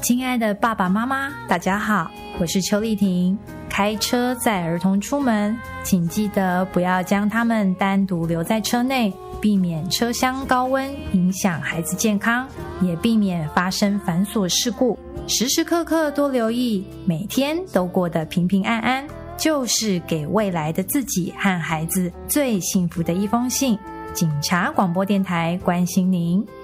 亲爱的爸爸妈妈，大家好，我是邱丽婷。开车载儿童出门，请记得不要将他们单独留在车内，避免车厢高温影响孩子健康，也避免发生繁琐事故。时时刻刻多留意，每天都过得平平安安，就是给未来的自己和孩子最幸福的一封信。警察广播电台关心您。